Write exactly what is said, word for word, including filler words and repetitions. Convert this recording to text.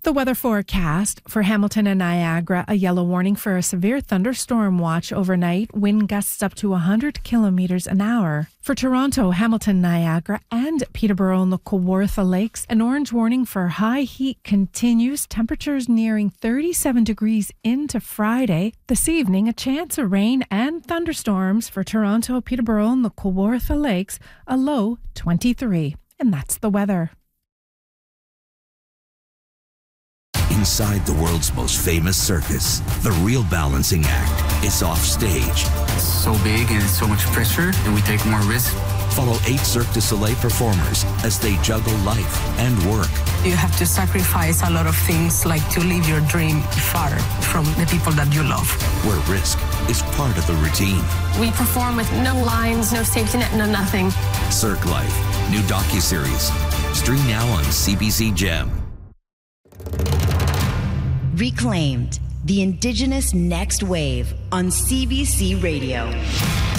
The weather forecast for Hamilton and Niagara, a yellow warning for a severe thunderstorm watch overnight, wind gusts up to one hundred kilometers an hour. For Toronto, Hamilton, Niagara, and Peterborough and the Kawartha Lakes, an orange warning for high heat continues, temperatures nearing thirty-seven degrees into Friday. This evening, a chance of rain and thunderstorms for Toronto, Peterborough and the Kawartha Lakes, a low twenty-three. And that's the weather. Inside the world's most famous circus, the real balancing act is off stage. It's so big and so much pressure that we take more risk. Follow eight Cirque du Soleil performers as they juggle life and work. You have to sacrifice a lot of things, like to leave your dream far from the people that you love. Where risk is part of the routine. We perform with no lines, no safety net, no nothing. Cirque Life, new docuseries. Stream now on C B C Gem. Reclaimed, the Indigenous Next Wave on C B C Radio.